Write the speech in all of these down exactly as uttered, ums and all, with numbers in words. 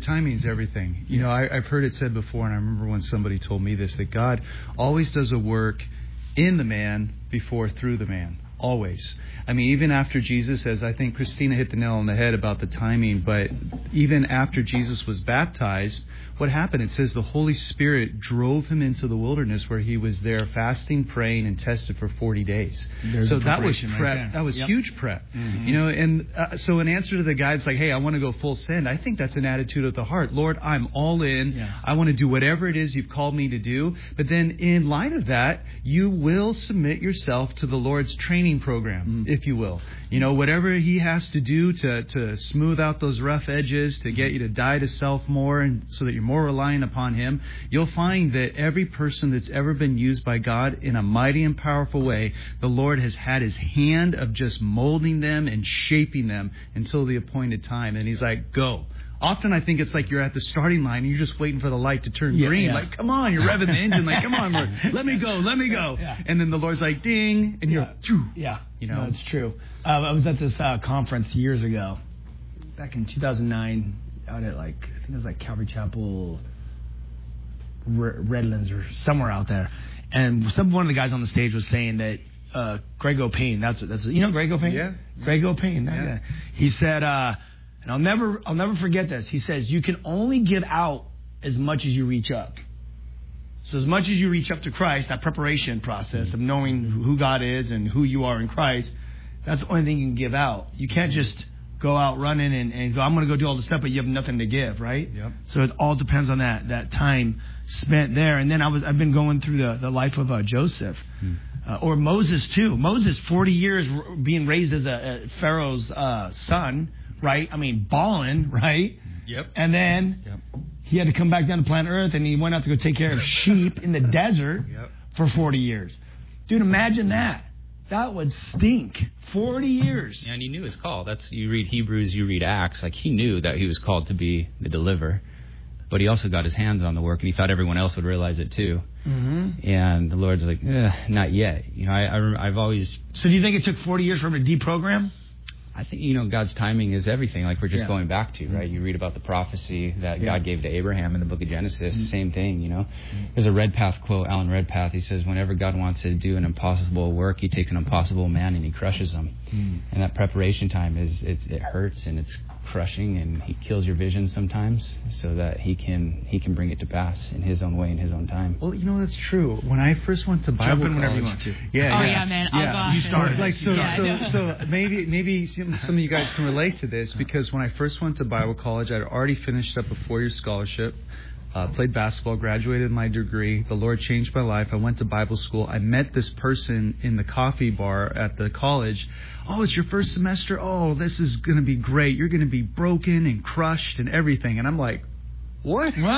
timing is everything. You know, I, I've heard it said before, and I remember when somebody told me this, that God always does a work in the man before through the man. Always. I mean, even after Jesus says, I think Christina hit the nail on the head about the timing, but even after Jesus was baptized, what happened? It says the Holy Spirit drove him into the wilderness where he was there fasting, praying, and tested for forty days. There's so that was right prep. there. That was Yep. huge prep. Mm-hmm. You know, and uh, so in answer to the guy, it's like, hey, I want to go full send. I think that's an attitude of the heart. Lord, I'm all in. Yeah. I want to do whatever it is you've called me to do. But then in light of that, you will submit yourself to the Lord's training program, mm-hmm. if you will. You know, whatever he has to do to, to smooth out those rough edges, to get you to die to self more, and so that you're more reliant upon him, you'll find that every person that's ever been used by God in a mighty and powerful way, the Lord has had his hand of just molding them and shaping them until the appointed time. And he's like, go. Often I think it's like you're at the starting line and you're just waiting for the light to turn yeah, green. Yeah. Like, come on, you're revving the engine. Like, come on, Lord, let me go, let me go. Yeah. And then the Lord's like, ding, and yeah. you're, yeah, you know. No, it's true. Uh, I was at this uh, conference years ago, back in two thousand nine, out at like, I think it was like Calvary Chapel, Redlands or somewhere out there. And some one of the guys on the stage was saying that uh, Greg O'Payne, that's that's you know Greg O'Payne? Yeah. Greg O'Payne. That Yeah. guy. He said, uh, and I'll never I'll never forget this. He says, you can only give out as much as you reach up. So as much as you reach up to Christ, that preparation process of knowing who God is and who you are in Christ, that's the only thing you can give out. You can't just go out running and, and go, I'm going to go do all the stuff, but you have nothing to give, right? Yep. So it all depends on that that time spent there. And then I was I've been going through the, the life of uh, Joseph, hmm. uh, or Moses too. Moses, forty years being raised as a, a Pharaoh's uh, son, right? I mean, balling, right? Yep. And then yep. he had to come back down to planet Earth, and he went out to go take care of sheep in the desert yep. for forty years. Dude, imagine that. That would stink. Forty years. Yeah, and he knew his call. That's you read Hebrews, you read Acts. Like he knew that he was called to be the deliverer, but he also got his hands on the work, and he thought everyone else would realize it too. Mm-hmm. And the Lord's like, eh, not yet. You know, I, I I've always. So do you think it took forty years for him to deprogram? I think, you know, God's timing is everything, like we're just yeah. going back to, right? You read about the prophecy that yeah. God gave to Abraham in the book of Genesis, mm-hmm. same thing, you know. Mm-hmm. There's a Redpath quote, Alan Redpath, he says, whenever God wants to do an impossible work, he takes an impossible man and he crushes him. Mm-hmm. And that preparation time, is it's, it hurts and it's crushing, and he kills your vision sometimes so that he can he can bring it to pass in his own way, in his own time. Well, you know, that's true. When I first went to Bible Jump in college, whenever you want to. Yeah, oh yeah, yeah, man. I'll yeah. go off You started and- like so. Yeah. So, so maybe maybe some some of you guys can relate to this, because when I first went to Bible college, I'd already finished up a four-year scholarship. Uh, played basketball, graduated my degree. The Lord changed my life. I went to Bible school. I met this person in the coffee bar at the college. Oh, it's your first semester? Oh, this is going to be great. You're going to be broken and crushed and everything. And I'm like, what? What?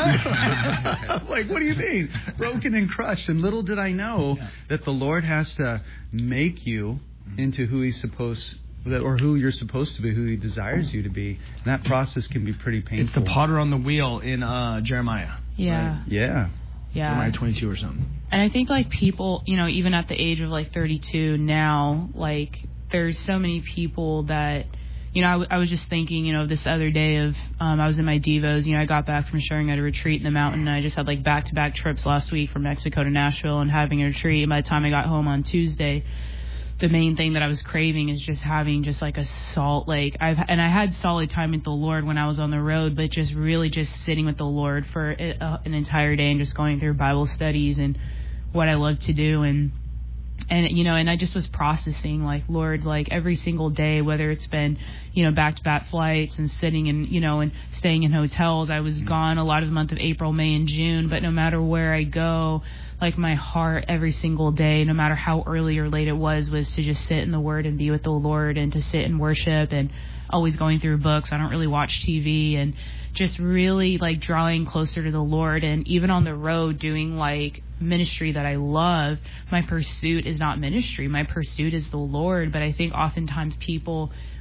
I'm like, what do you mean? Broken and crushed. And little did I know yeah. that the Lord has to make you into who He's supposed to. Or who you're supposed to be, who He desires you to be. And that process can be pretty painful. It's the potter on the wheel in uh, Jeremiah. Yeah. Right? Yeah. Yeah. Jeremiah twenty-two or something. And I think, like, people, you know, even at the age of, like, thirty-two now, like, there's so many people that, you know, I, w- I was just thinking, you know, this other day of, um, I was in my Devos, you know, I got back from sharing at a retreat in the mountain, and I just had, like, back-to-back trips last week from Mexico to Nashville and having a retreat. And by the time I got home on Tuesday, the main thing that I was craving is just having just like a salt, like I've, and I had solid time with the Lord when I was on the road, but just really just sitting with the Lord for a, uh, an entire day and just going through Bible studies and what I love to do. And, and, you know, and I just was processing like, Lord, like every single day, whether it's been, you know, back to back flights and sitting in, you know, and staying in hotels. I was gone a lot of the month of April, May, and June, but no matter where I go, like my heart every single day, no matter how early or late it was, was to just sit in the Word and be with the Lord and to sit and worship, and always going through books. I don't really watch T V, and just really like drawing closer to the Lord. And even on the road doing like ministry that I love, my pursuit is not ministry. My pursuit is the Lord. But I think oftentimes people,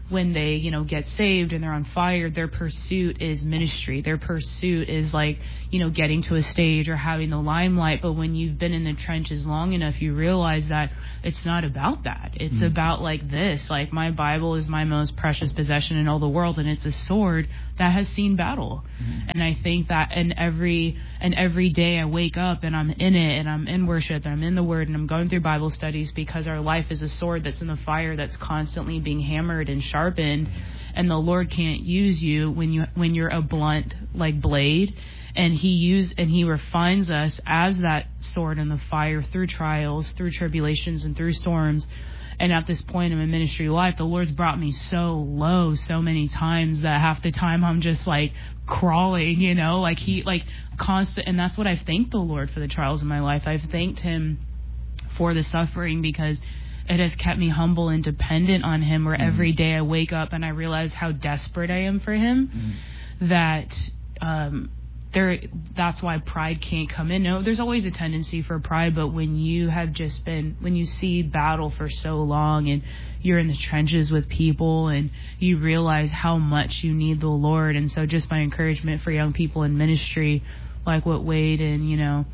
when they, you know, get saved and they're on fire, their pursuit is ministry. Their pursuit is like, you know, getting to a stage or having the limelight. But when you've been in the trenches long enough, you realize that it's not about that. It's mm. about like this. Like, my Bible is my most precious possession in all the world, and it's a sword that has seen battle. Mm. And I think that in every and every day I wake up and I'm in it, and I'm in worship, and I'm in the Word, and I'm going through Bible studies, because our life is a sword that's in the fire, that's constantly being hammered and sharpened. And the Lord can't use you when you when you're a blunt like blade. And he use and he refines us as that sword in the fire through trials, through tribulations, and through storms. And at this point in my ministry life, the Lord's brought me so low so many times that half the time I'm just like crawling, you know, like he like constant. And that's what I've thanked the Lord for, the trials in my life. I've thanked him for the suffering, because it has kept me humble and dependent on him, where mm-hmm. every day I wake up and I realize how desperate I am for him, mm-hmm. that um, there. that's why pride can't come in. No, there's always a tendency for pride, but when you have just been, when you see battle for so long and you're in the trenches with people, and you realize how much you need the Lord. And so just my encouragement for young people in ministry, like what Wade and, you know,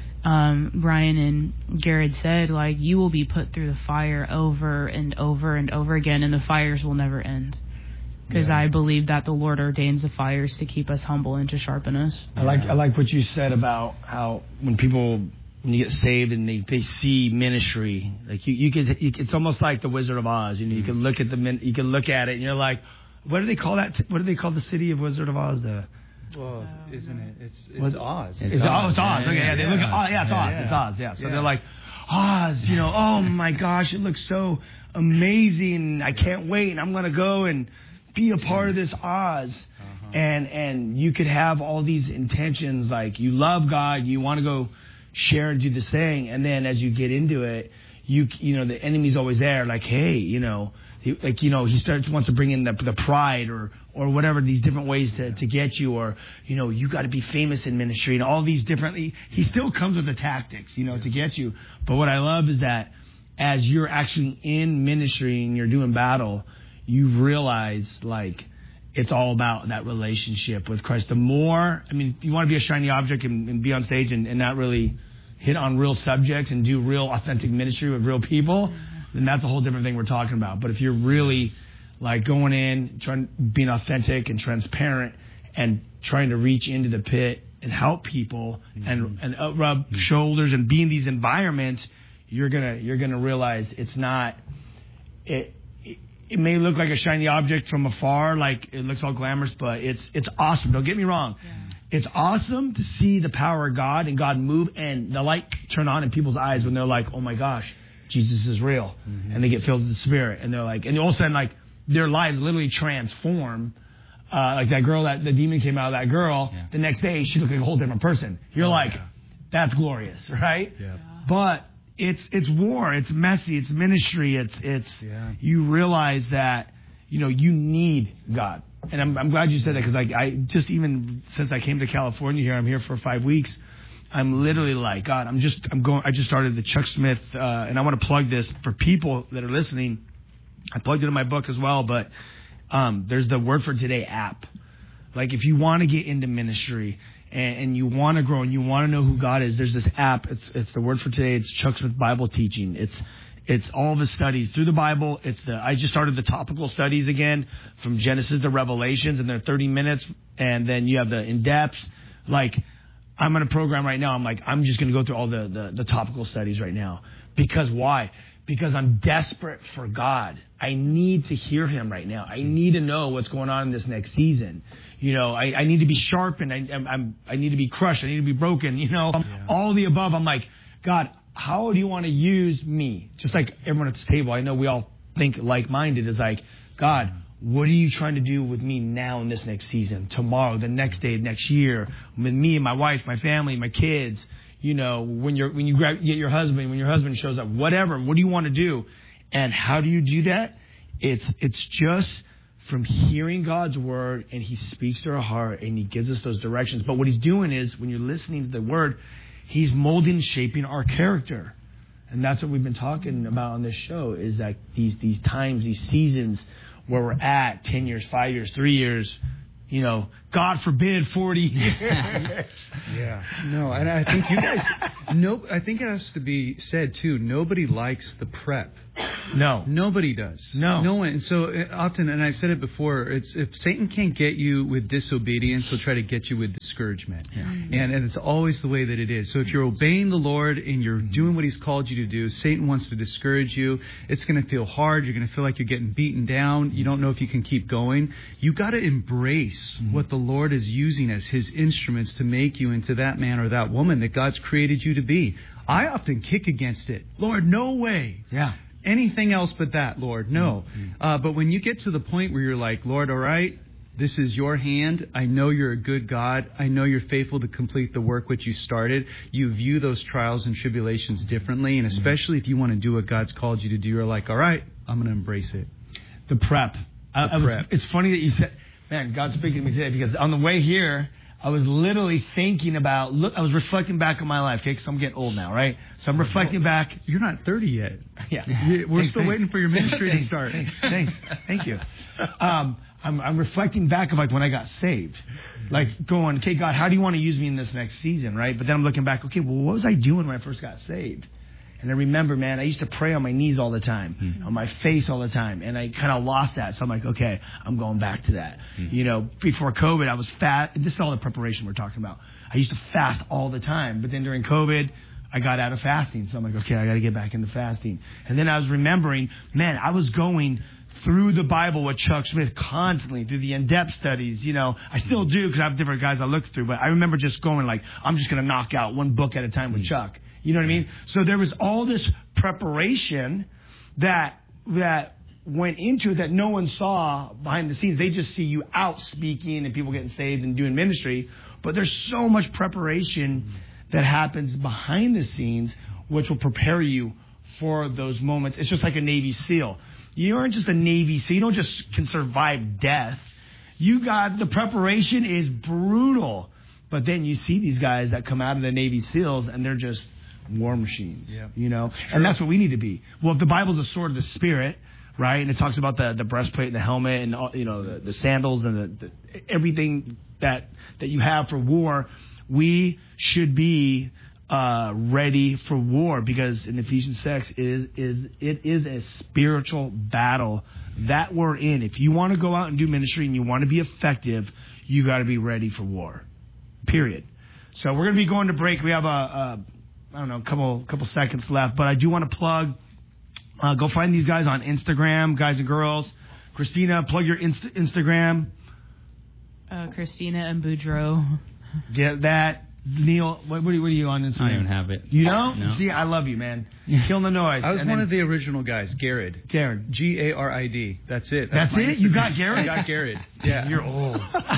Um, Brian and Garrett said, like, you will be put through the fire over and over and over again, and the fires will never end. Because yeah. I believe that the Lord ordains the fires to keep us humble and to sharpen us. I like I like what you said about how when people, when you get saved and they, they see ministry, like you, you can, you, it's almost like the Wizard of Oz. You know, you can look at the you can look at it and you're like, what do they call that? What do they call the city of Wizard of Oz? The Well, isn't it? It's, it's was, Oz. It's, it's Oz. It's Oz. Okay, yeah, they look at, oh, yeah, it's Oz. It's Oz. Yeah. So they're like, Oz, you know, oh my gosh, it looks so amazing. I can't wait. And I'm going to go and be a part of this Oz. Uh-huh. And, and you could have all these intentions, like you love God, you want to go share and do this thing. And then as you get into it, you, you know, the enemy's always there, like, hey, you know, he, like, you know, he starts, wants to bring in the, the pride or, or whatever, these different ways to, to get you, or, you know, you got to be famous in ministry and all these different, he, he still comes with the tactics, you know, to get you. But what I love is that as you're actually in ministry and you're doing battle, you realize, like, it's all about that relationship with Christ. The more, I mean, if you want to be a shiny object and, and be on stage and, and not really hit on real subjects and do real authentic ministry with real people, then that's a whole different thing we're talking about. But if you're really like going in, trying, being authentic and transparent and trying to reach into the pit and help people mm-hmm. and, and uh, rub mm-hmm. shoulders and be in these environments, you're gonna you're gonna realize it's not it, it it may look like a shiny object from afar, like it looks all glamorous, but it's it's awesome. Don't get me wrong. Yeah. It's awesome to see the power of God and God move and the light turn on in people's eyes when they're like, oh my gosh, Jesus is real. Mm-hmm. And they get filled with the Spirit. And they're like, and all of a sudden, like, their lives literally transform. Uh, like that girl, that the demon came out of that girl. Yeah. The next day, she looked like a whole different person. You're oh, like, yeah. that's glorious, right? Yeah. But it's it's war. It's messy. It's ministry. It's it's. Yeah. You realize that, you know, you need God. And I'm, I'm glad you said that, because like I just even since I came to California here, I'm here for five weeks. I'm literally like, God, I'm just, I'm going, I just started the Chuck Smith, uh, and I want to plug this for people that are listening. I plugged it in my book as well, but, um, there's the Word for Today app. Like if you want to get into ministry and, and you want to grow and you want to know who God is, there's this app. It's, it's the Word for Today. It's Chuck Smith Bible teaching. It's, it's all the studies through the Bible. It's the, I just started the topical studies again from Genesis to Revelations, and they're thirty minutes. And then you have the in-depths, like, I'm on a program right now. I'm like, I'm just going to go through all the, the, the topical studies right now. Because why? Because I'm desperate for God. I need to hear him right now. I need to know what's going on in this next season. You know, I, I need to be sharpened. I, I'm, I'm, I need to be crushed. I need to be broken. You know, yeah. all the above. I'm like, God, how do you want to use me? Just like everyone at this table, I know we all think like-minded. Is like, God, what are you trying to do with me now in this next season, tomorrow, the next day, next year, with me and my wife, my family, my kids, you know, when you're, when you grab, get your husband, when your husband shows up, whatever, what do you want to do? And how do you do that? It's, it's just from hearing God's word, and he speaks to our heart and he gives us those directions. But what he's doing is, when you're listening to the word, he's molding and shaping our character. And that's what we've been talking about on this show, is that these, these times, these seasons, where we're at, ten years, five years, three years, you know, God forbid, forty years. Yeah. No, and I think you guys, no, I think it has to be said, too, nobody likes the prep. No. Nobody does. No. No one. And so often, and I've said it before, it's if Satan can't get you with disobedience, he'll try to get you with discouragement. Yeah. And, and it's always the way that it is. So if you're obeying the Lord and you're doing what he's called you to do, Satan wants to discourage you. It's going to feel hard. You're going to feel like you're getting beaten down. You don't know if you can keep going. You got to embrace mm-hmm. what the Lord is using as his instruments to make you into that man or that woman that God's created you to be. I often kick against it. Lord, no way. Yeah. Anything else but that, Lord, no. Mm-hmm. Uh, but when you get to the point where you're like, Lord, all right, this is your hand. I know you're a good God. I know you're faithful to complete the work which you started. You view those trials and tribulations differently, and especially if you want to do what God's called you to do, you're like, all right, I'm going to embrace it. The prep. The I, I was, prep. It's funny that you said, man, God's speaking to me today, because on the way here, I was literally thinking about, look, I was reflecting back on my life, okay, because I'm getting old now, right? So I'm reflecting back. You're not thirty yet. Yeah. We're thanks, still thanks. waiting for your ministry to start. Thanks. Thanks. Thank you. Um, I'm, I'm reflecting back of like when I got saved. Like going, okay, God, how do you want to use me in this next season, right? But then I'm looking back, okay, well, what was I doing when I first got saved? And I remember, man, I used to pray on my knees all the time, mm-hmm. on my face all the time, and I kind of lost that. So I'm like, okay, I'm going back to that. Mm-hmm. You know, before COVID, I was fat. This is all the preparation we're talking about. I used to fast all the time, but then during COVID, I got out of fasting. So I'm like, okay, I got to get back into fasting. And then I was remembering, man, I was going through the Bible with Chuck Smith constantly, through the in-depth studies. You know, I still do because I have different guys I look through, but I remember just going like, I'm just going to knock out one book at a time with Chuck. You know what I mean? So there was all this preparation that that went into it that no one saw behind the scenes. They just see you out speaking and people getting saved and doing ministry. But there's so much preparation that happens behind the scenes, which will prepare you for those moments. It's just like a Navy SEAL. You aren't just a Navy SEAL. You don't just can survive death. You got the preparation is brutal. But then you see these guys that come out of the Navy SEALs and they're just war machines, yeah. you know, sure. And that's what we need to be. Well, if the Bible's a sword of the Spirit, right, and it talks about the, the breastplate and the helmet and all, you know the, the sandals and the, the, everything that that you have for war, we should be uh, ready for war, because in Ephesians six is is it is a spiritual battle that we're in. If you want to go out and do ministry and you want to be effective, you got to be ready for war. Period. So we're going to be going to break. We have a, a I don't know, a couple couple seconds left, but I do want to plug. Uh, go find these guys on Instagram, guys and girls. Christina, plug your Inst- Instagram. Uh, Christina and Boudreaux. Get that. Neil, what, what, are you, what are you on Instagram? I don't even have it. You don't? No. See, I love you, man. Killing the noise. I was and one then, of the original guys, Garrett. Garrett. G A R I D. That's it. That's, That's it? You got Garrett? I got Garrett. Yeah. You're old.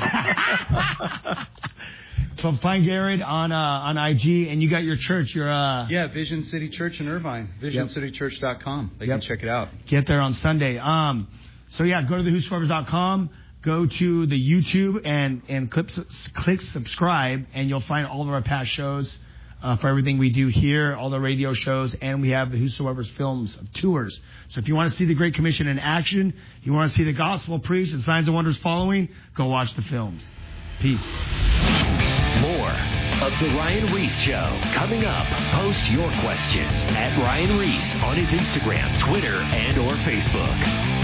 So find Garrett on uh, on I G, and you got your church. Your uh, yeah, Vision City Church in Irvine. vision city church dot com. They yep. can check it out. Get there on Sunday. Um, so yeah, go to the who survivors dot com. Go to the YouTube and and click click subscribe, and you'll find all of our past shows uh, for everything we do here, all the radio shows, and we have the Whosoever's films tours. So if you want to see the Great Commission in action, you want to see the gospel preached and signs and wonders following, go watch the films. Peace. More of The Ryan Ries Show coming up. Post your questions at Ryan Ries on his Instagram, Twitter, and or Facebook.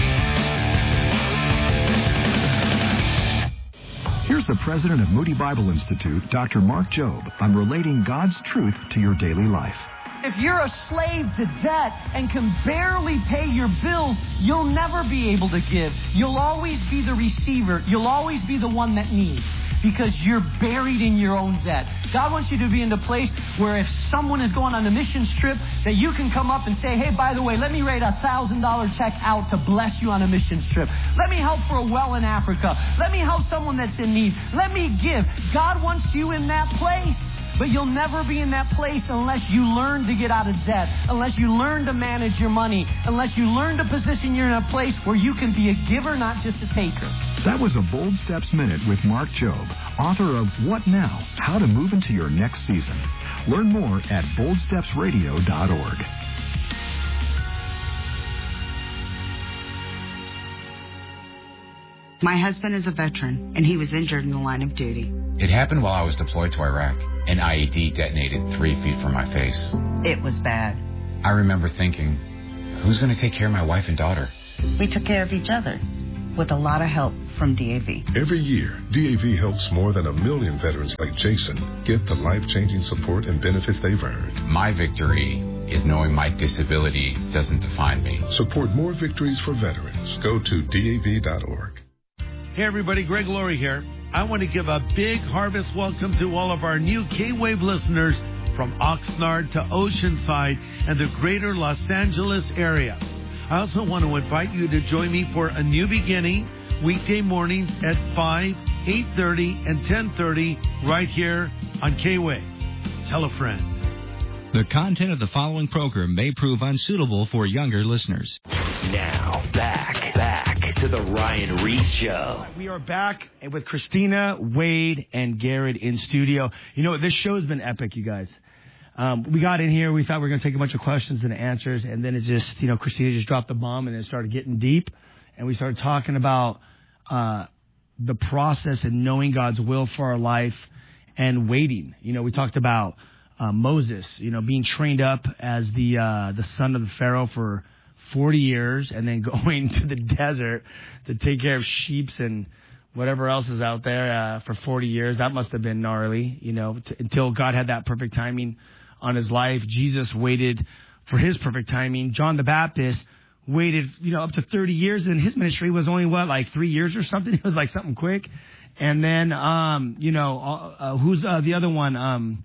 Here's the president of Moody Bible Institute, Doctor Mark Jobe, on relating God's truth to your daily life. If you're a slave to debt and can barely pay your bills, you'll never be able to give. You'll always be the receiver. You'll always be the one that needs, because you're buried in your own debt. God wants you to be in the place where if someone is going on a missions trip, that you can come up and say, hey, by the way, let me write a one thousand dollars check out to bless you on a missions trip. Let me help for a well in Africa. Let me help someone that's in need. Let me give. God wants you in that place. But you'll never be in that place unless you learn to get out of debt, unless you learn to manage your money, unless you learn to position you in a place where you can be a giver, not just a taker. That was a Bold Steps Minute with Mark Jobe, author of What Now? How to Move into Your Next Season. Learn more at bold steps radio dot org. My husband is a veteran, and he was injured in the line of duty. It happened while I was deployed to Iraq. An I E D detonated three feet from my face. It was bad. I remember thinking, who's going to take care of my wife and daughter? We took care of each other, with a lot of help from D A V. Every year, D A V helps more than a million veterans like Jason get the life-changing support and benefits they've earned. My victory is knowing my disability doesn't define me. Support more victories for veterans. Go to D A V dot org. Hey everybody, Greg Laurie here. I want to give a big harvest welcome to all of our new K-Wave listeners from Oxnard to Oceanside and the greater Los Angeles area. I also want to invite you to join me for A New Beginning, weekday mornings at five, eight thirty, and ten thirty right here on K-Wave. Tell a friend. The content of the following program may prove unsuitable for younger listeners. Now, back, back to the Ryan Reese Show. We are back with Christina, Wade, and Garrett in studio. You know, this show has been epic, you guys. Um, we got in here, we thought we were going to take a bunch of questions and answers, and then it just, you know, Christina just dropped the bomb, and it started getting deep, and we started talking about uh, the process and knowing God's will for our life and waiting. You know, we talked about Uh, Moses, you know, being trained up as the uh, the son of the Pharaoh for forty years and then going to the desert to take care of sheep and whatever else is out there uh, for forty years. That must have been gnarly, you know, t- until God had that perfect timing on his life. Jesus waited for his perfect timing. John the Baptist waited, you know, up to thirty years, and his ministry was only, what, like three years or something? It was like something quick. And then, um, you know, uh, uh, who's uh, the other one? Um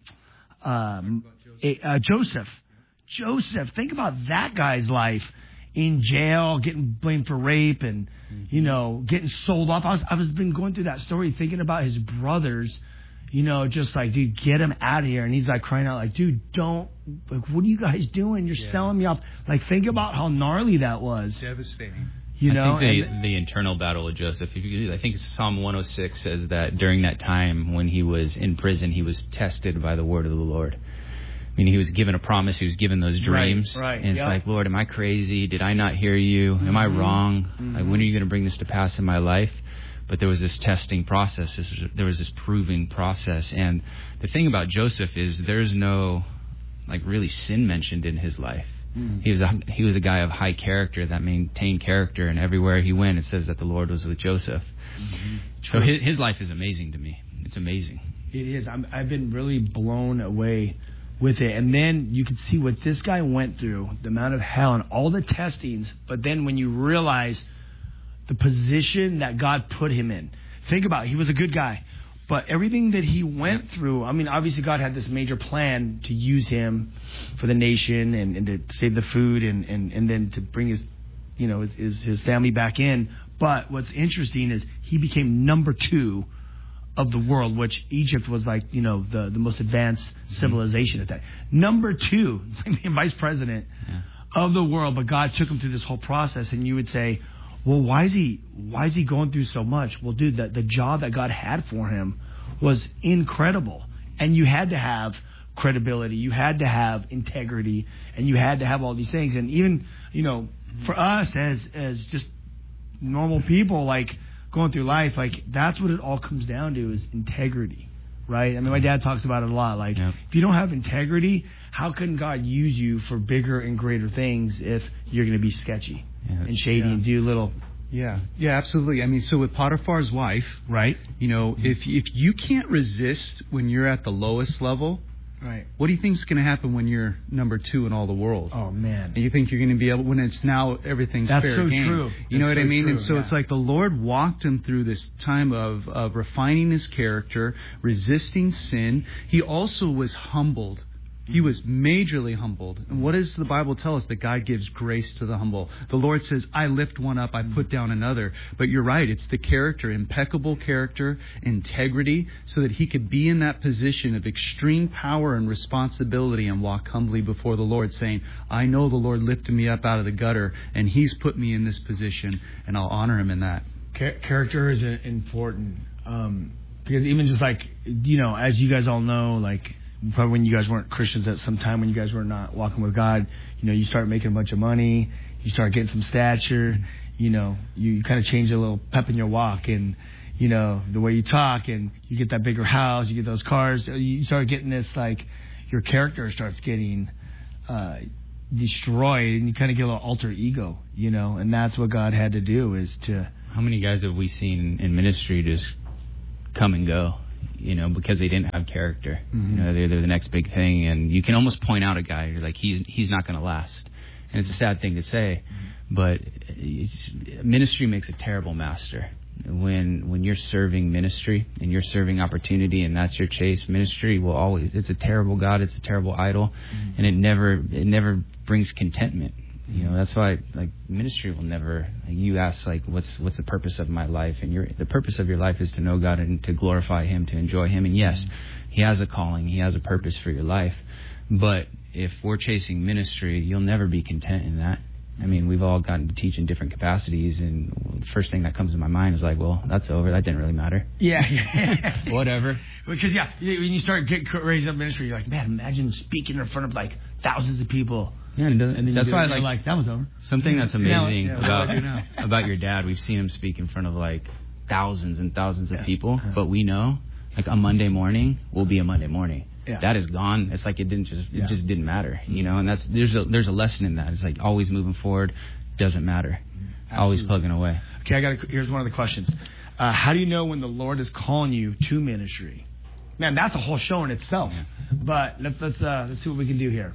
Um, uh, Joseph. Joseph. Think about that guy's life in jail, getting blamed for rape, and you know, getting sold off. I was, I was been going through that story, thinking about his brothers. You know, just like, dude, get him out of here. And he's like crying out, like, dude, don't. Like, what are you guys doing? You're yeah. selling me off. Like, think about how gnarly that was. Devastating. You know, I think the, the internal battle of Joseph, if you, I think Psalm one oh six says that during that time when he was in prison, he was tested by the word of the Lord. I mean, he was given a promise. He was given those dreams. Right, right, and it's yep. like, Lord, am I crazy? Did I not hear you? Am mm-hmm. I wrong? Mm-hmm. Like, when are you going to bring this to pass in my life? But there was this testing process. This, there was this proving process. And the thing about Joseph is there's no, like, really sin mentioned in his life. He was a he was a guy of high character that maintained character, and everywhere he went, it says that the Lord was with Joseph. Mm-hmm. So his, his life is amazing to me. It's amazing. It is. I'm, I've been really blown away with it. And then you can see what this guy went through, the amount of hell and all the testings. But then when you realize the position that God put him in, think about it. He was a good guy. But everything that he went through, I mean, obviously God had this major plan to use him for the nation and, and to save the food and, and, and then to bring his, you know, his, his, his family back in. But what's interesting is he became number two of the world, which Egypt was like, you know, the, the most advanced civilization at that. Number two, like being vice president yeah. of the world. But God took him through this whole process, and you would say, well, why is he why is he going through so much? Well, dude, the, the job that God had for him was incredible. And you had to have credibility. You had to have integrity. And you had to have all these things. And even, you know, for us as as just normal people, like, going through life, like, that's what it all comes down to is integrity, right? I mean, my dad talks about it a lot. Like, yeah. if you don't have integrity, how can God use you for bigger and greater things if you're going to be sketchy? Yeah, and shady yeah. and do little. Yeah, yeah, absolutely. I mean, so with Potiphar's wife, right? You know, mm-hmm. if if you can't resist when you're at the lowest level, right? What do you think is going to happen when you're number two in all the world? Oh man! And you think you're going to be able when it's now everything's That's fair so game. True. You That's know what so I mean? True. And so yeah. it's like the Lord walked him through this time of of refining his character, resisting sin. He also was humbled. He was majorly humbled. And what does the Bible tell us? That God gives grace to the humble. The Lord says, I lift one up, I put down another. But you're right, it's the character, impeccable character, integrity, so that he could be in that position of extreme power and responsibility and walk humbly before the Lord, saying, I know the Lord lifted me up out of the gutter, and he's put me in this position, and I'll honor him in that. Character is important. Um, because even just like, you know, as you guys all know, like, probably when you guys weren't Christians at some time, when you guys were not walking with God, you know, you start making a bunch of money, you start getting some stature, you know, you, you kind of change a little pep in your walk and, you know, the way you talk, and you get that bigger house, you get those cars, you start getting this, like, your character starts getting uh, destroyed, and you kind of get a little alter ego, you know, and that's what God had to do is to... How many guys have we seen in ministry just come and go, you know, because they didn't have character? Mm-hmm. You know, they're, they're the next big thing, and you can almost point out a guy, you're like, he's he's not going to last. And it's a sad thing to say, but it's, ministry makes a terrible master. When when you're serving ministry and you're serving opportunity and that's your chase, ministry will always, it's a terrible God, it's a terrible idol, mm-hmm. and it never it never brings contentment. You know, that's why, like, ministry will never, like, you ask, like, what's what's the purpose of my life? And your the purpose of your life is to know God and to glorify Him, to enjoy Him. And yes, He has a calling, He has a purpose for your life. But if we're chasing ministry, you'll never be content in that. I mean, we've all gotten to teach in different capacities, and the first thing that comes to my mind is like, well, that's over. That didn't really matter. Yeah, yeah. Whatever. Because, yeah, when you start getting raising up ministry, you're like, man, imagine speaking in front of, like, thousands of people. Yeah, and, and then that's why, like, like, that was over. Something that's amazing yeah, about about your dad, we've seen him speak in front of, like, thousands and thousands of yeah. people, uh-huh. but we know, like, a Monday morning will be a Monday morning. Yeah. That is gone. It's like it didn't just it yeah. just didn't matter, you know. And that's there's a there's a lesson in that. It's like always moving forward, doesn't matter. Absolutely. Always plugging away. Okay, I got. A, here's one of the questions. Uh, how do you know when the Lord is calling you to ministry? Man, that's a whole show in itself. Yeah. But let's let's uh, let's see what we can do here.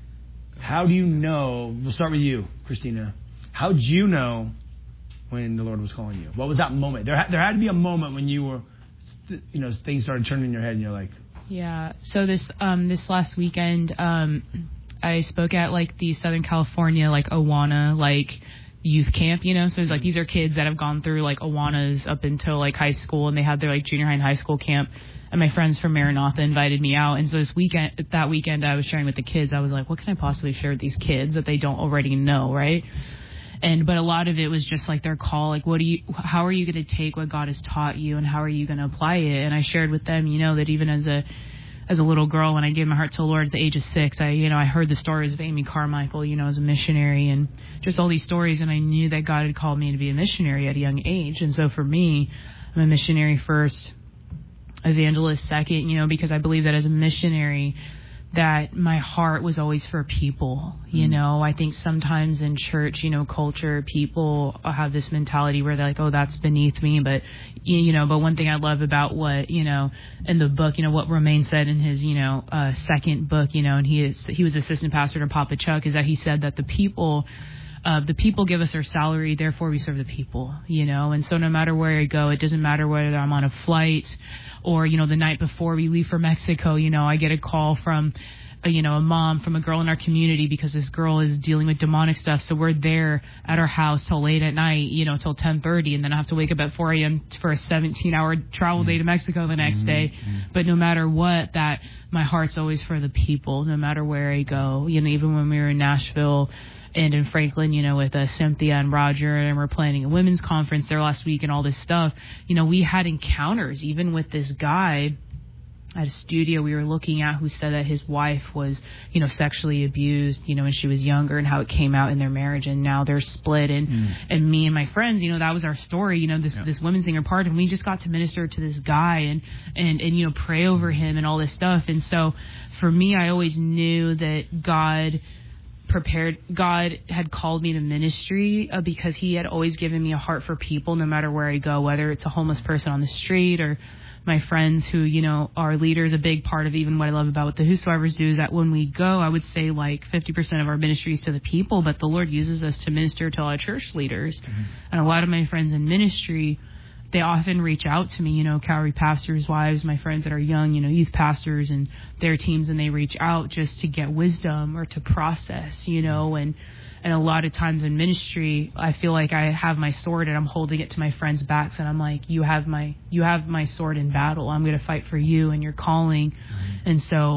How do you know? We'll start with you, Christina. How did you know when the Lord was calling you? What was that moment? There ha- there had to be a moment when you were, you know, things started turning in your head, and you're like. Yeah. So this um this last weekend um I spoke at like the Southern California like Awana like youth camp, you know. So it's like these are kids that have gone through like Awanas up until like high school, and they had their like junior high and high school camp. And my friends from Maranatha invited me out, and so this weekend that weekend I was sharing with the kids. I was like, what can I possibly share with these kids that they don't already know, right? And but a lot of it was just like their call, like what do you, how are you going to take what God has taught you, and how are you going to apply it? And I shared with them, you know, that even as a as a little girl, when I gave my heart to the Lord at the age of six, I you know I heard the stories of Amy Carmichael, you know, as a missionary, and just all these stories, and I knew that God had called me to be a missionary at a young age. And so for me, I'm a missionary first, evangelist second, you know, because I believe that as a missionary, that my heart was always for people, you mm. know. I think sometimes in church, you know, culture, people have this mentality where they're like, oh, that's beneath me. But, you know, but one thing I love about what, you know, in the book, you know, what Romain said in his, you know, uh, second book, you know, and he is, he was assistant pastor to Papa Chuck, is that he said that the people, uh, the people give us our salary, therefore we serve the people, you know. And so no matter where I go, it doesn't matter whether I'm on a flight or, you know, the night before we leave for Mexico, you know, I get a call from, uh, you know, a mom from a girl in our community because this girl is dealing with demonic stuff. So we're there at our house till late at night, you know, till ten thirty. And then I have to wake up at four a.m. for a seventeen-hour travel day to Mexico the next day. But no matter what, that my heart's always for the people, no matter where I go. You know, even when we were in Nashville and in Franklin, you know, with uh, Cynthia and Roger, and we're planning a women's conference there last week and all this stuff, you know, we had encounters even with this guy at a studio we were looking at who said that his wife was, you know, sexually abused, you know, when she was younger, and how it came out in their marriage, and now they're split. And mm. and me and my friends, you know, that was our story, you know, this yeah. this women's singer part, and we just got to minister to this guy and and and you know, pray over him and all this stuff. And so for me, I always knew that God prepared God had called me to ministry uh, because he had always given me a heart for people, no matter where I go, whether it's a homeless person on the street or my friends who, you know, are leaders. A big part of even what I love about what the Whosoevers do is that when we go, I would say like fifty percent of our ministry is to the people, but the Lord uses us to minister to our church leaders. Mm-hmm. And a lot of my friends in ministry, they often reach out to me, you know, Calvary pastors' wives, my friends that are young, you know, youth pastors and their teams, and they reach out just to get wisdom or to process, you know, and and a lot of times in ministry, I feel like I have my sword and I'm holding it to my friends' backs, and I'm like, you have my you have my sword in battle. I'm going to fight for you and your calling. Mm-hmm. And so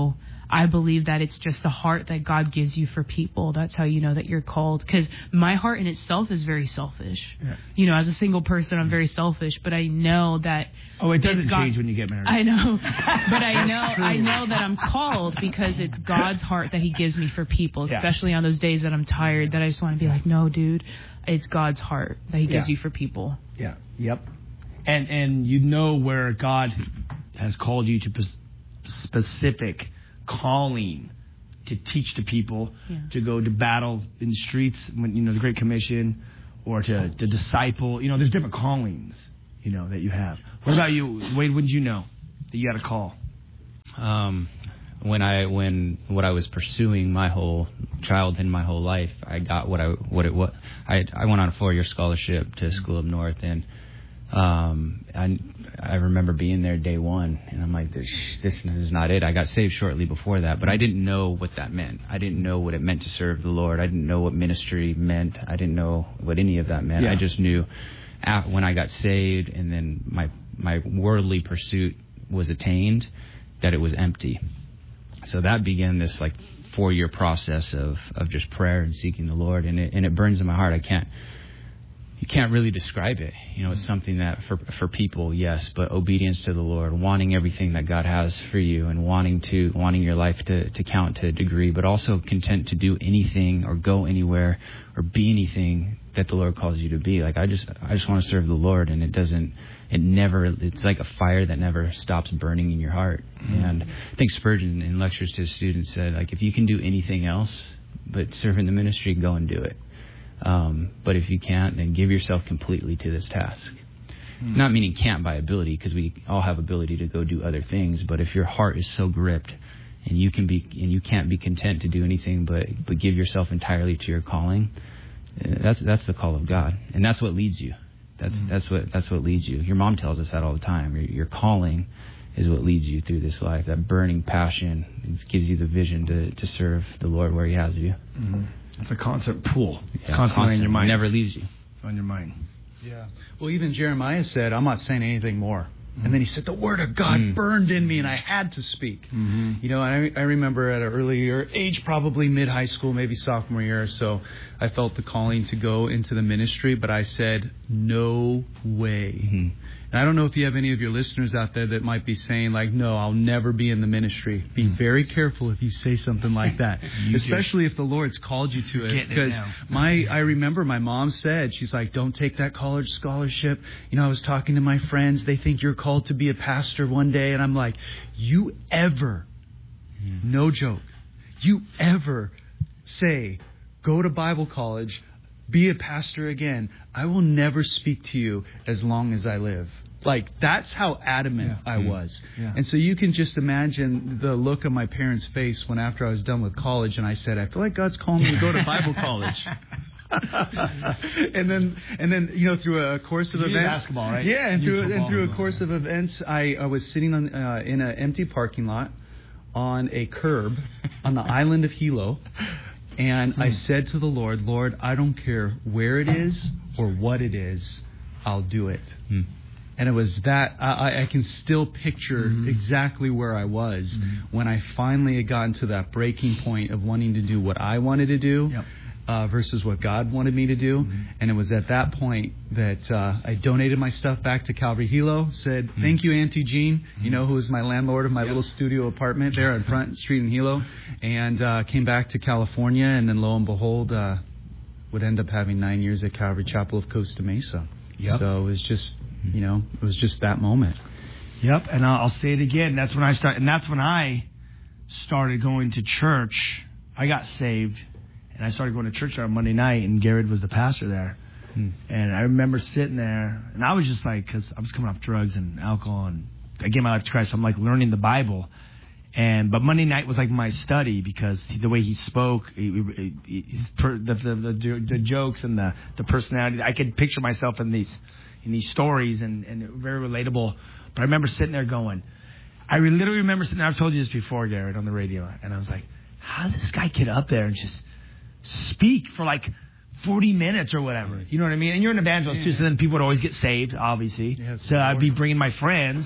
I believe that it's just the heart that God gives you for people. That's how you know that you're called. Because my heart in itself is very selfish. Yeah. You know, as a single person, I'm very selfish. But I know that... Oh, it doesn't God, change when you get married. I know. But I know I know that I'm called because it's God's heart that he gives me for people, yeah. especially on those days that I'm tired, that I just want to be like, no, dude, it's God's heart that he gives yeah. you for people. Yeah. Yep. And, and you know where God has called you to specific calling to teach the people, yeah. to go to battle in the streets, when, you know, the Great Commission, or to, to disciple. You know, there's different callings, you know, that you have. What about you, Wade? When did you know that you had a call? Um, when I when what I was pursuing my whole childhood, my whole life, I got what I what it was. I I went on a four-year scholarship to school up north, and Um, I, I remember being there day one, and I'm like, this, this is not it. I got saved shortly before that, but I didn't know what that meant. I didn't know what it meant to serve the Lord. I didn't know what ministry meant. I didn't know what any of that meant. Yeah. I just knew at, when I got saved and then my, my worldly pursuit was attained, that it was empty. So that began this like four-year process of, of just prayer and seeking the Lord, and it, and it burns in my heart. I can't. You can't really describe it. You know, it's something that for for people, yes, but obedience to the Lord, wanting everything that God has for you, and wanting to wanting your life to, to count to a degree, but also content to do anything or go anywhere or be anything that the Lord calls you to be. Like I just I just want to serve the Lord, and it doesn't it never it's like a fire that never stops burning in your heart. Mm-hmm. And I think Spurgeon in lectures to his students said, like, if you can do anything else but serve in the ministry, go and do it. Um, but if you can't, then give yourself completely to this task. Mm. Not meaning can't by ability, because we all have ability to go do other things. But if your heart is so gripped, and you can be, and you can't be content to do anything but but give yourself entirely to your calling, uh, that's that's the call of God, and that's what leads you. That's mm. that's what that's what leads you. Your mom tells us that all the time. Your, your calling is what leads you through this life. That burning passion, it gives you the vision to to serve the Lord where He has you. Mm-hmm. It's a constant pull. It's yeah, constantly constant. on your mind. It never leaves you. It's on your mind. Yeah. Well, even Jeremiah said, I'm not saying anything more. Mm-hmm. And then he said, the word of God mm-hmm. burned in me, and I had to speak. Mm-hmm. You know, I, I remember at an earlier age, probably mid-high school, maybe sophomore year or so, I felt the calling to go into the ministry, but I said, no way. Mm-hmm. And I don't know if you have any of your listeners out there that might be saying, like, no, I'll never be in the ministry. Be very careful if you say something like that, especially if the Lord's called you to it. Because my, I remember my mom said, she's like, don't take that college scholarship. You know, I was talking to my friends. They think you're called to be a pastor one day. And I'm like, you ever, no joke, you ever say, go to Bible college, be a pastor again, I will never speak to you as long as I live. Like, that's how adamant yeah. I was. Yeah. And so you can just imagine the look on my parents' face when after I was done with college and I said, I feel like God's calling me to go to Bible college. and then, and then, you know, through a course of you events, basketball, right? Yeah, and through, and through a course of events, I, I was sitting on uh, in an empty parking lot on a curb on the island of Hilo. And I said to the Lord, Lord, I don't care where it is or what it is, I'll do it. Hmm. And it was that, I, I can still picture mm-hmm. exactly where I was mm-hmm. when I finally had gotten to that breaking point of wanting to do what I wanted to do yep. uh, versus what God wanted me to do. Mm-hmm. And it was at that point that uh, I donated my stuff back to Calvary Hilo, said, mm-hmm. thank you, Auntie Jean, mm-hmm. you know, who was my landlord of my yep. little studio apartment there on Front Street in Hilo, and uh, came back to California, and then lo and behold, uh, would end up having nine years at Calvary Chapel of Costa Mesa. Yep. So it was just... You know, it was just that moment. Yep, and I'll say it again. That's when I started, and that's when I started going to church. I got saved, and I started going to church on Monday night, and Garrett was the pastor there. Hmm. And I remember sitting there, and I was just like, because I was coming off drugs and alcohol, and I gave my life to Christ. So I'm like learning the Bible. And but Monday night was like my study because the way he spoke, he, he, he, the, the, the the jokes and the the personality. I could picture myself in these. in these stories and, and very relatable. But I remember sitting there going, I literally remember sitting there, I've told you this before, Garrett, on the radio, and I was like, how does this guy get up there and just speak for like forty minutes or whatever? You know what I mean? And you're an evangelist yeah. too, so then people would always get saved, obviously. Yeah, so I'd be bringing my friends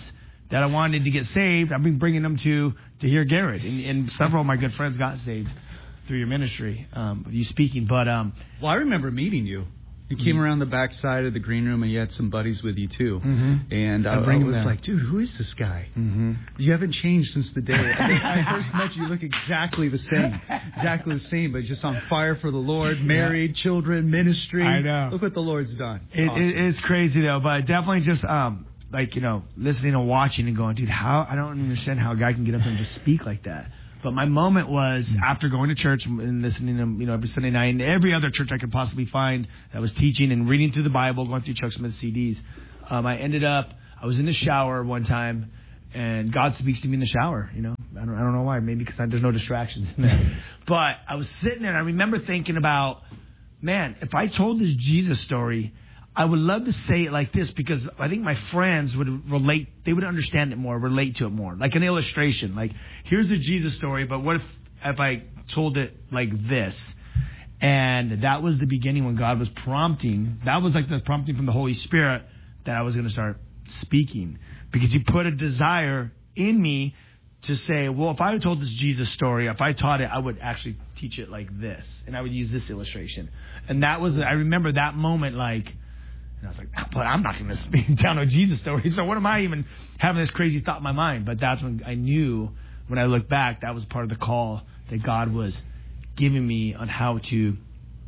that I wanted to get saved. I've been bringing them to to hear Garrett, and, and several of my good friends got saved through your ministry, um, you speaking. But um, well, I remember meeting you. You came mm-hmm. around the back side of the green room, and you had some buddies with you, too. Mm-hmm. And I, I was like, dude, who is this guy? Mm-hmm. You haven't changed since the day I, I first met you. You look exactly the same. Exactly the same, but just on fire for the Lord, married, yeah. children, ministry. I know. Look what the Lord's done. It, awesome. it, it's crazy, though, but definitely just, um, like, you know, listening and watching and going, dude, how I don't understand how a guy can get up and just speak like that. But my moment was after going to church and listening to him, you know, every Sunday night and every other church I could possibly find that was teaching and reading through the Bible, going through Chuck Smith C Ds. Um, I ended up, I was in the shower one time, and God speaks to me in the shower. You know, I don't, I don't know why. Maybe because there's no distractions in there. But I was sitting there, and I remember thinking about, man, if I told this Jesus story, I would love to say it like this because I think my friends would relate. They would understand it more, relate to it more. Like an illustration. Like, here's the Jesus story, but what if, if I told it like this? And that was the beginning when God was prompting. That was like the prompting from the Holy Spirit that I was going to start speaking. Because He put a desire in me to say, well, if I told this Jesus story, if I taught it, I would actually teach it like this. And I would use this illustration. And that was, I remember that moment like, and I was like, but I'm not going to speak down a Jesus story. So what am I even having this crazy thought in my mind? But that's when I knew, when I look back, that was part of the call that God was giving me on how to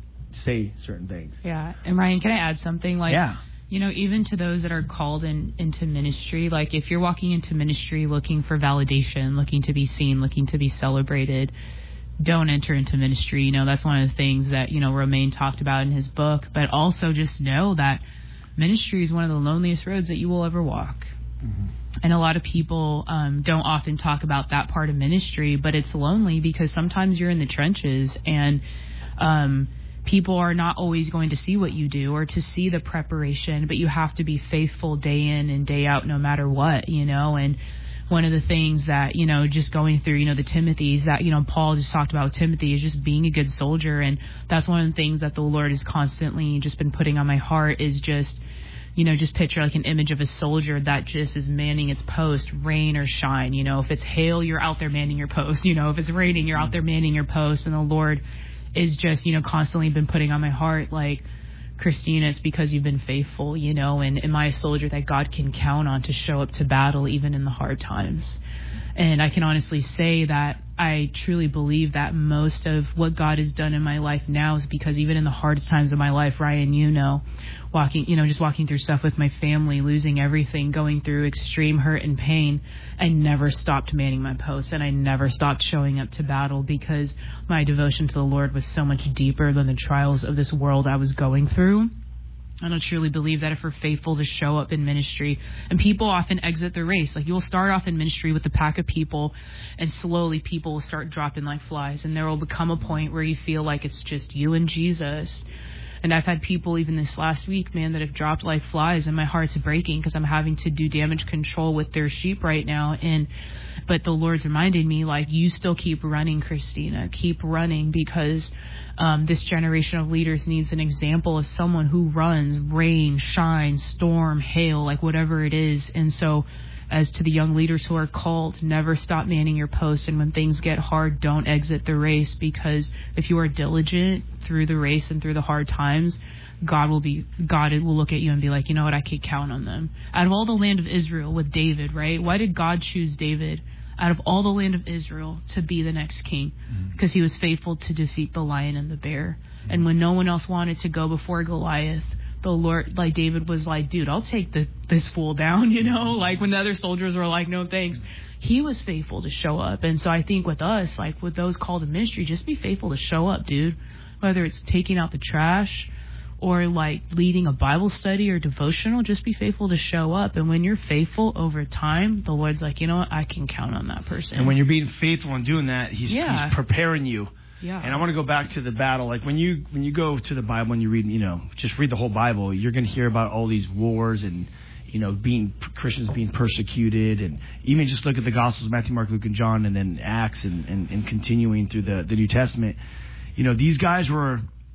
say certain things. Yeah. And Ryan, can I add something? Like, yeah. You know, even to those that are called in, into ministry, like if you're walking into ministry looking for validation, looking to be seen, looking to be celebrated, don't enter into ministry. You know, that's one of the things that, you know, Romain talked about in his book. But also just know that ministry is one of the loneliest roads that you will ever walk. Mm-hmm. And a lot of people um, don't often talk about that part of ministry, but it's lonely because sometimes you're in the trenches and um, people are not always going to see what you do or to see the preparation, but you have to be faithful day in and day out no matter what, you know. And one of the things that, you know, just going through, you know, the Timothys that, you know, Paul just talked about Timothy is just being a good soldier. And that's one of the things that the Lord has constantly just been putting on my heart is just, you know, just picture like an image of a soldier that just is manning its post, rain or shine. You know, if it's hail, you're out there manning your post. You know, if it's raining, you're out there manning your post. And the Lord is just, you know, constantly been putting on my heart, like, Christina, it's because you've been faithful, you know, and am I a soldier that God can count on to show up to battle even in the hard times? And I can honestly say that I truly believe that most of what God has done in my life now is because even in the hardest times of my life, Ryan, you know, walking, you know, just walking through stuff with my family, losing everything, going through extreme hurt and pain, I never stopped manning my post and I never stopped showing up to battle because my devotion to the Lord was so much deeper than the trials of this world I was going through. And I truly believe that if we're faithful to show up in ministry, and people often exit the race, like you'll start off in ministry with a pack of people and slowly people will start dropping like flies and there will become a point where you feel like it's just you and Jesus. And I've had people even this last week, man, that have dropped like flies and my heart's breaking because I'm having to do damage control with their sheep right now. And, but the Lord's reminded me, like, you still keep running, Christina, keep running because um, this generation of leaders needs an example of someone who runs rain, shine, storm, hail, like whatever it is. And so as to the young leaders who are called, never stop manning your post. And when things get hard, don't exit the race because if you are diligent through the race and through the hard times, God will be, God will look at you and be like, you know what, I can count on them. Out of all the land of Israel with David, right? Why did God choose David out of all the land of Israel to be the next king? Because he was faithful to defeat the lion and the bear. And when no one else wanted to go before Goliath, the Lord, like David was like, dude, I'll take the, this fool down, you know, like when the other soldiers were like, no thanks. He was faithful to show up. And so I think with us, like with those called to ministry, just be faithful to show up, dude, whether it's taking out the trash or like leading a Bible study or devotional, just be faithful to show up. And when you're faithful over time, the Lord's like, you know what, I can count on that person. And when you're being faithful and doing that, he's, yeah. he's preparing you. Yeah. And I want to go back to the battle. Like when you when you go to the Bible and you read, you know, just read the whole Bible, you're going to hear about all these wars and, you know, being Christians being persecuted, and even just look at the Gospels, Matthew, Mark, Luke, and John, and then Acts, and, and, and continuing through the, the New Testament. You know, these guys were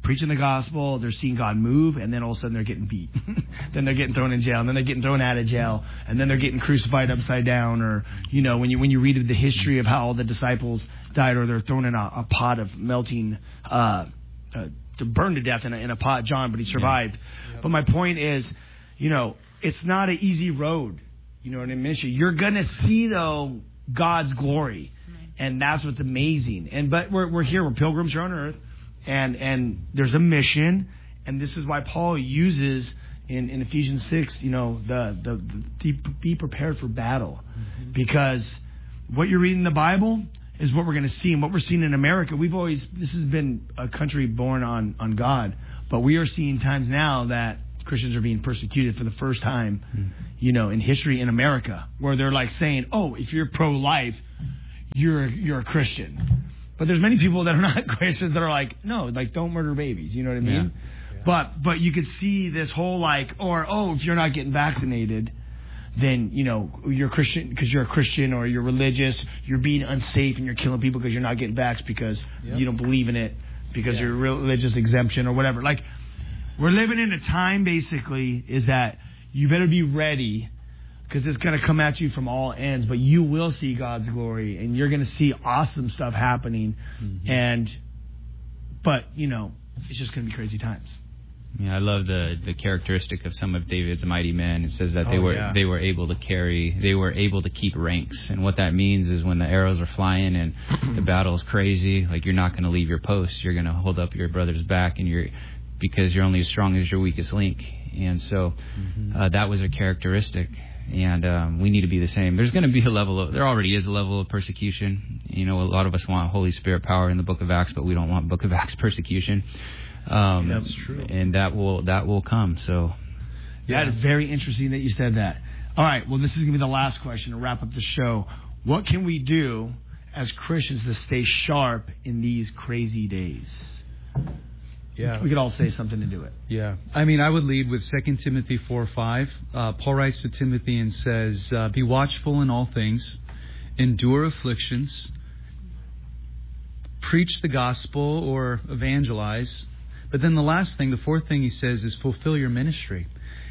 preaching the gospel, they're seeing God move, and then all of a sudden they're getting beat. Then they're getting thrown in jail, and then they're getting thrown out of jail, and then they're getting crucified upside down. Or, you know, when you when you read the history of how all the disciples died, or they're thrown in a, a pot of melting, uh, uh, to burn to death in a, in a pot, John, but he survived. Yeah. But my point is, you know, it's not an easy road, you know, in a ministry. You're going to see, though, God's glory. And that's what's amazing. And but we're we're here, we're pilgrims here on earth, and and there's a mission, and this is why Paul uses in, in Ephesians six, you know, the the, the be prepared for battle, mm-hmm. because what you're reading in the Bible is what we're going to see, and what we're seeing in America. We've always this has been a country born on on God, but we are seeing times now that Christians are being persecuted for the first time, mm-hmm. you know, in history in America, where they're like saying, oh, if you're pro-life, you're you're a Christian. But there's many people that are not Christians that are like, no, like, don't murder babies. You know what I mean? Yeah. Yeah. But but you could see this whole like, or, oh, if you're not getting vaccinated, then, you know, you're Christian because you're a Christian, or you're religious, you're being unsafe and you're killing people because you're not getting vaxxed because yep. you don't believe in it, because yeah. you're religious exemption or whatever. Like, we're living in a time, basically, is that you better be ready, because it's going to come at you from all ends, but you will see God's glory, and you're going to see awesome stuff happening. Mm-hmm. And, but, you know, it's just going to be crazy times. Yeah, I love the the characteristic of some of David's mighty men. It says that they oh, were yeah. they were able to carry, they were able to keep ranks. And what that means is when the arrows are flying and the battle is crazy, like, you're not going to leave your post. You're going to hold up your brother's back, and you're because you're only as strong as your weakest link. And so mm-hmm. uh, that was a characteristic. And um, we need to be the same. There's going to be a level of, there already is a level of persecution. You know, a lot of us want Holy Spirit power in the Book of Acts, but we don't want Book of Acts persecution. Um, That's true. And that will that will come. So, yeah, that is very interesting that you said that. All right. Well, this is going to be the last question to wrap up the show. What can we do as Christians to stay sharp in these crazy days? Yeah, we could all say something to do it. Yeah. I mean, I would lead with Second Timothy four five. Uh, Paul writes to Timothy and says, uh, be watchful in all things, endure afflictions, preach the gospel or evangelize. But then the last thing, the fourth thing he says is fulfill your ministry.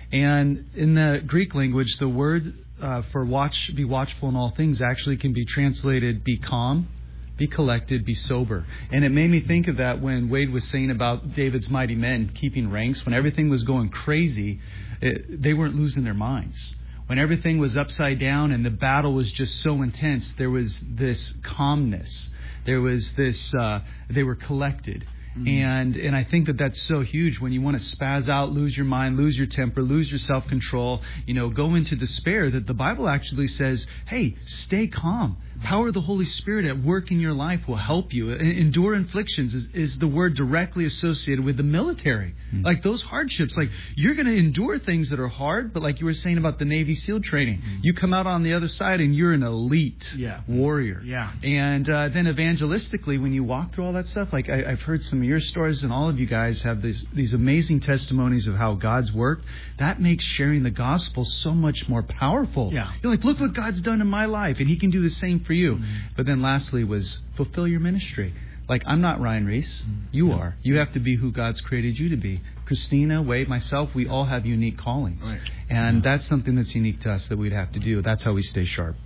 And in the Greek language, the word uh, for watch, be watchful in all things actually can be translated be calm, be collected, be sober. And it made me think of that when Wade was saying about David's mighty men keeping ranks. When everything was going crazy, it, they weren't losing their minds. When everything was upside down and the battle was just so intense, there was this calmness. There was this, uh, they were collected. Mm-hmm. And and I think that that's so huge when you want to spaz out, lose your mind, lose your temper, lose your self-control, you know, go into despair, that the Bible actually says, hey, stay calm. Power of the Holy Spirit at work in your life will help you. Endure inflictions is, is the word directly associated with the military. Mm-hmm. Like those hardships, like you're going to endure things that are hard, but like you were saying about the Navy SEAL training, mm-hmm. you come out on the other side and you're an elite yeah. warrior. Yeah. And uh, then evangelistically, when you walk through all that stuff, like I, I've heard some of your stories, and all of you guys have these, these amazing testimonies of how God's worked. That makes sharing the gospel so much more powerful. Yeah. You're like, look what God's done in my life, and He can do the same for you. Mm-hmm. But then lastly was fulfill your ministry. Like, I'm not Ryan Reese. Mm-hmm. You yeah. are. You have to be who God's created you to be. Christina, Wade, myself, we all have unique callings. Right. And yeah. that's something that's unique to us that we'd have to do. That's how we stay sharp.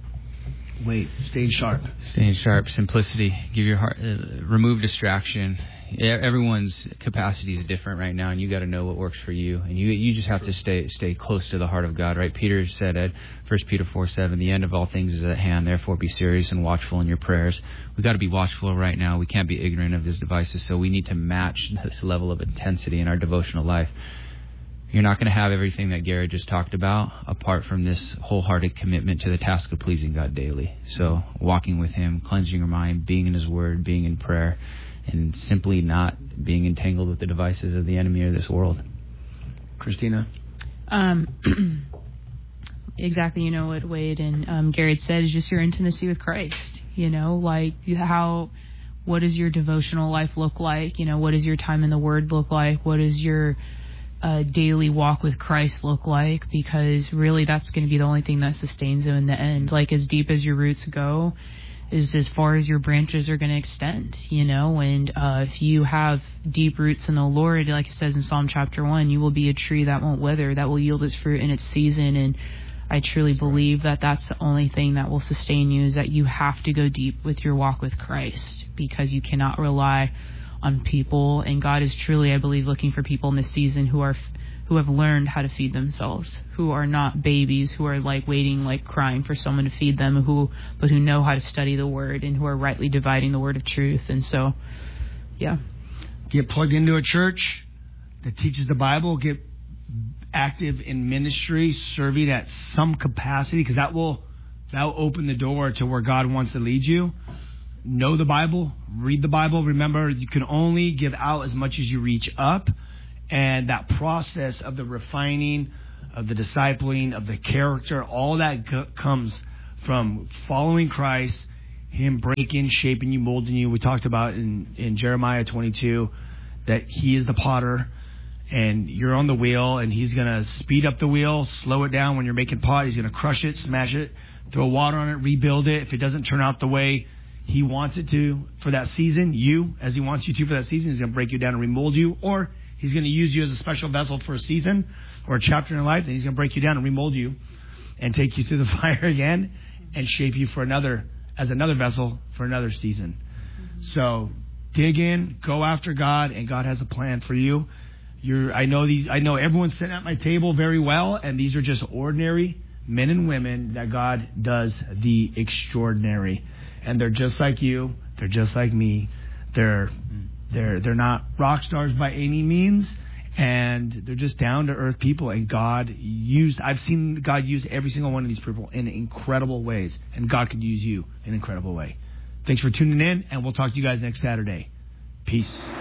Wait, staying sharp. Staying sharp, simplicity. Give your heart, uh, remove distraction. Everyone's capacity is different right now, and you got to know what works for you. And you you just have to stay stay close to the heart of God, right? Peter said at First Peter four seven, the end of all things is at hand. Therefore, be serious and watchful in your prayers. We got to be watchful right now. We can't be ignorant of His devices, so we need to match this level of intensity in our devotional life. You're not going to have everything that Garrett just talked about apart from this wholehearted commitment to the task of pleasing God daily. So walking with Him, cleansing your mind, being in His Word, being in prayer, and simply not being entangled with the devices of the enemy of this world. Christina? Um, exactly, you know, what Wade and um, Garrett said is just your intimacy with Christ. You know, like how, what does your devotional life look like? You know, what does your time in the Word look like? What does your uh, daily walk with Christ look like? Because really that's going to be the only thing that sustains you in the end. Like as deep as your roots go, is as far as your branches are going to extend, you know, and uh, if you have deep roots in the Lord, like it says in Psalm chapter one, you will be a tree that won't wither, that will yield its fruit in its season. And I truly believe that that's the only thing that will sustain you, is that you have to go deep with your walk with Christ, because you cannot rely on people. And God is truly, I believe, looking for people in this season who are who have learned how to feed themselves, who are not babies, who are like waiting, like crying for someone to feed them, who but who know how to study the word and who are rightly dividing the word of truth. And so, yeah. Get plugged into a church that teaches the Bible. Get active in ministry, serving at some capacity, because that will that will open the door to where God wants to lead you. Know the Bible, read the Bible. Remember, you can only give out as much as you reach up. And that process of the refining, of the discipling, of the character, all that g- comes from following Christ, Him breaking, shaping you, molding you. We talked about in, in Jeremiah twenty-two that He is the potter and you're on the wheel, and He's going to speed up the wheel, slow it down when you're making pot. He's going to crush it, smash it, throw water on it, rebuild it. If it doesn't turn out the way He wants it to for that season, you, as He wants you to for that season, He's going to break you down and remold you, or He's going to use you as a special vessel for a season or a chapter in your life, and He's going to break you down and remold you and take you through the fire again and shape you for another, as another vessel for another season. So dig in, go after God, and God has a plan for you. You're, I know these. I know everyone's sitting at my table very well, and these are just ordinary men and women that God does the extraordinary. And they're just like you. They're just like me. They're They're they're not rock stars by any means, and they're just down to earth people. And God used I've seen God use every single one of these people in incredible ways, and God could use you in an incredible way. Thanks for tuning in, and we'll talk to you guys next Saturday. Peace.